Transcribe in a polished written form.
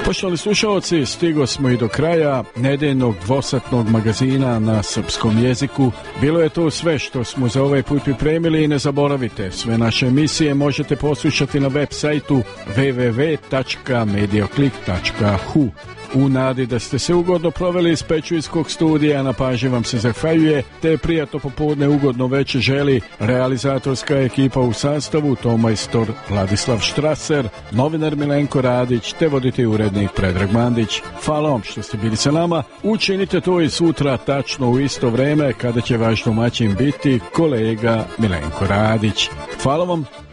Poštovani slušalci, stigo smo i do kraja nedeljnog dvosatnog magazina na srpskom jeziku. Bilo je to sve što smo za ovaj put pripremili i ne zaboravite, sve naše emisije možete poslušati na web sajtu www.medioclick.hu. U nadi da ste se ugodno proveli iz Pečuljskog studija, na pažnji vam se zahvaljuje, te prijatno popodne, ugodno veče želi realizatorska ekipa u sastavu: tomajstor Vladislav Štraser, novinar Milenko Radić, te voditelj urednik Predrag Mandić. Hvala vam što ste bili sa nama. Učinite to i sutra tačno u isto vreme, kada će vaš domaćin biti kolega Milenko Radić. Hvala vam.